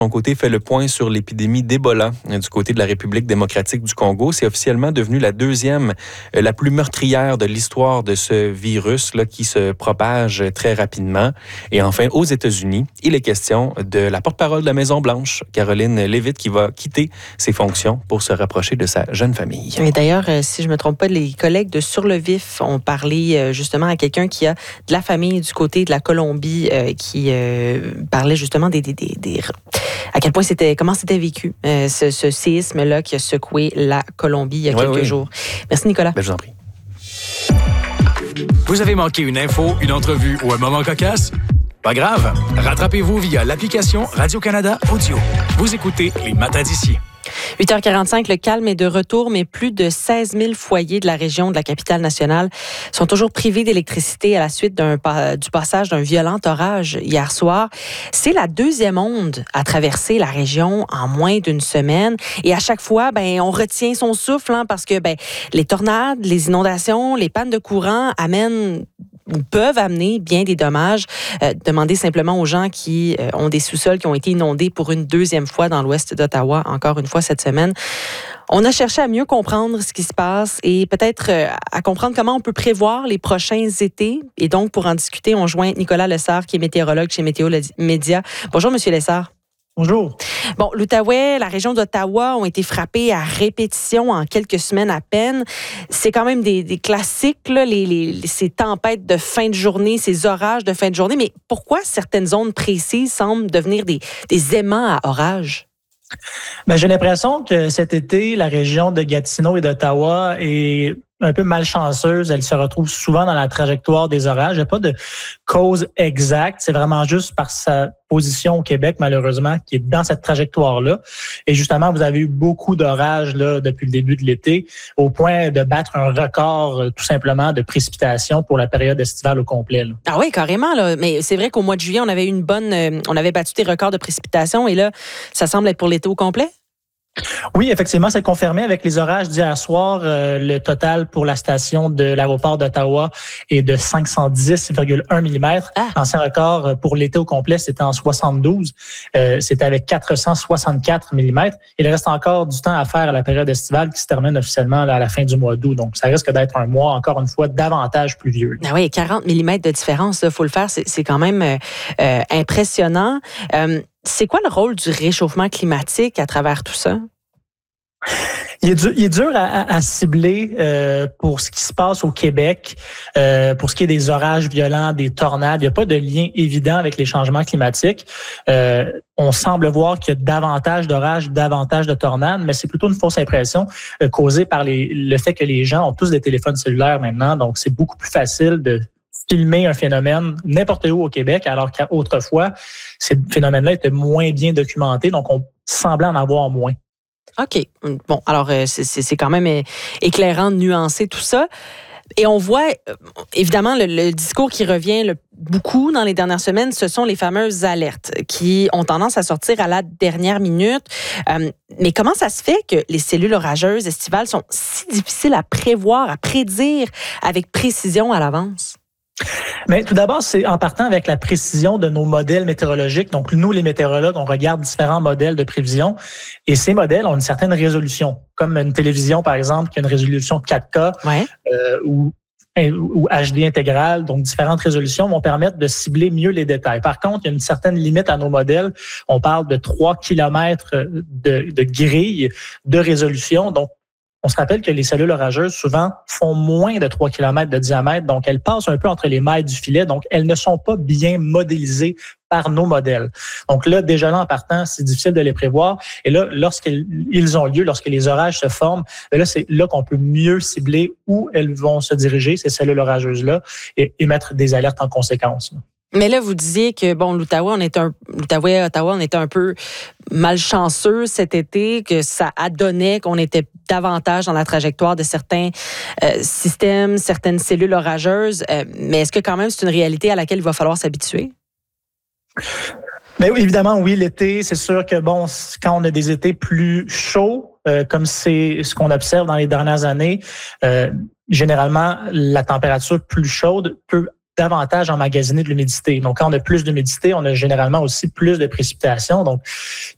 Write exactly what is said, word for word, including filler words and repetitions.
De son côté, fait le point sur l'épidémie d'Ebola du côté de la République démocratique du Congo. C'est officiellement devenu la deuxième, euh, la plus meurtrière de l'histoire de ce virus là, qui se propage très rapidement. Et enfin, aux États-Unis, il est question de la porte-parole de la Maison-Blanche, Caroline Leavitt, qui va quitter ses fonctions pour se rapprocher de sa jeune famille. Et d'ailleurs, si je ne me trompe pas, les collègues de Sur le Vif ont parlé justement à quelqu'un qui a de la famille du côté de la Colombie, euh, qui euh, parlait justement des... des, des, des à quel point c'était, comment c'était vécu, euh, ce, ce séisme-là qui a secoué la Colombie il y a oui, quelques oui. jours. Merci, Nicolas. Ben, je vous en prie. Vous avez manqué une info, une entrevue ou un moment cocasse? Pas grave. Rattrapez-vous via l'application Radio-Canada Audio. Vous écoutez Les Matins d'ici. huit heures quarante-cinq, le calme est de retour, mais plus de seize mille foyers de la région de la capitale nationale sont toujours privés d'électricité à la suite d'un, du passage d'un violent orage hier soir. C'est la deuxième onde à traverser la région en moins d'une semaine. Et à chaque fois, ben, on retient son souffle hein, parce que ben, les tornades, les inondations, les pannes de courant amènent ou peuvent amener bien des dommages. Euh, demandez simplement aux gens qui euh, ont des sous-sols qui ont été inondés pour une deuxième fois dans l'ouest d'Ottawa, encore une fois cette semaine. On a cherché à mieux comprendre ce qui se passe et peut-être euh, à comprendre comment on peut prévoir les prochains étés. Et donc, pour en discuter, on joint Nicolas Lessard, qui est météorologue chez Météo Média. Bonjour, Monsieur Lessard. Bonjour. Bon, l'Outaouais, la région d'Ottawa ont été frappés à répétition en quelques semaines à peine. C'est quand même des, des classiques, là, les, les, ces tempêtes de fin de journée, ces orages de fin de journée. Mais pourquoi certaines zones précises semblent devenir des, des aimants à orages? Ben, j'ai l'impression que cet été, la région de Gatineau et d'Ottawa est un peu malchanceuse. Elle se retrouve souvent dans la trajectoire des orages. Il n'y a pas de cause exacte. C'est vraiment juste par sa position au Québec, malheureusement, qui est dans cette trajectoire-là. Et justement, vous avez eu beaucoup d'orages là depuis le début de l'été, au point de battre un record, tout simplement, de précipitations pour la période estivale au complet. Là. Ah oui, carrément. Là. Mais c'est vrai qu'au mois de juillet, on avait eu une bonne, euh, on avait battu des records de précipitations. Et là, ça semble être pour l'été au complet? Oui, effectivement, c'est confirmé avec les orages d'hier soir. Euh, le total pour la station de l'aéroport d'Ottawa est de cinq cent dix virgule un millimètres. Ah. L'ancien record pour l'été au complet, c'était en soixante-douze. Euh, c'était avec quatre cent soixante-quatre millimètres. Il reste encore du temps à faire à la période estivale qui se termine officiellement là, à la fin du mois d'août. Donc, ça risque d'être un mois, encore une fois, davantage pluvieux. Ah oui, quarante millimètres de différence, il faut le faire. C'est, c'est quand même euh, impressionnant. Euh, C'est quoi le rôle du réchauffement climatique à travers tout ça? Il est dur, il est dur à, à cibler euh, pour ce qui se passe au Québec, euh, pour ce qui est des orages violents, des tornades. Il n'y a pas de lien évident avec les changements climatiques. Euh, on semble voir qu'il y a davantage d'orages, davantage de tornades, mais c'est plutôt une fausse impression euh, causée par les, le fait que les gens ont tous des téléphones cellulaires maintenant. Donc, c'est beaucoup plus facile de filmer un phénomène n'importe où au Québec, alors qu'autrefois, ces phénomènes-là étaient moins bien documentés, donc on semblait en avoir moins. OK. Bon, alors, c'est, c'est quand même éclairant de nuancer tout ça. Et on voit, évidemment, le, le discours qui revient le, beaucoup dans les dernières semaines, ce sont les fameuses alertes qui ont tendance à sortir à la dernière minute. Euh, mais comment ça se fait que les cellules orageuses estivales sont si difficiles à prévoir, à prédire avec précision à l'avance? Mais tout d'abord, c'est en partant avec la précision de nos modèles météorologiques. Donc, nous, les météorologues, on regarde différents modèles de prévision et ces modèles ont une certaine résolution, comme une télévision, par exemple, qui a une résolution quatre K ouais. euh, ou, ou H D intégrale. Donc, différentes résolutions vont permettre de cibler mieux les détails. Par contre, il y a une certaine limite à nos modèles. On parle de trois kilomètres de, de grille de résolution. Donc, on se rappelle que les cellules orageuses, souvent, font moins de trois kilomètres de diamètre. Donc, elles passent un peu entre les mailles du filet. Donc, elles ne sont pas bien modélisées par nos modèles. Donc là, déjà là, en partant, c'est difficile de les prévoir. Et là, lorsqu'ils ont lieu, lorsque les orages se forment, là, c'est là qu'on peut mieux cibler où elles vont se diriger, ces cellules orageuses-là, et émettre des alertes en conséquence. Mais là, vous disiez que, bon, l'Outaouais, on était un, l'Outaouais, Ottawa, on était un peu malchanceux cet été, que ça adonnait qu'on était davantage dans la trajectoire de certains euh, systèmes, certaines cellules orageuses. Euh, mais est-ce que quand même c'est une réalité à laquelle il va falloir s'habituer? Mais évidemment, oui, l'été, c'est sûr que, bon, quand on a des étés plus chauds, euh, comme c'est ce qu'on observe dans les dernières années, euh, généralement, la température plus chaude peut davantage emmagasiner de l'humidité. Donc, quand on a plus d'humidité, on a généralement aussi plus de précipitations. Donc,